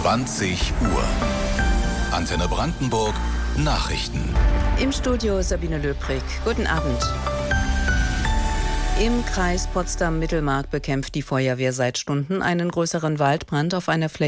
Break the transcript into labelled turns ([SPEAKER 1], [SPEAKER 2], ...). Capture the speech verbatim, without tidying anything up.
[SPEAKER 1] zwanzig Uhr. Antenne Brandenburg Nachrichten.
[SPEAKER 2] Im Studio Sabine Löbrig. Guten Abend. Im Kreis Potsdam-Mittelmark bekämpft die Feuerwehr seit Stunden einen größeren Waldbrand auf einer Fläche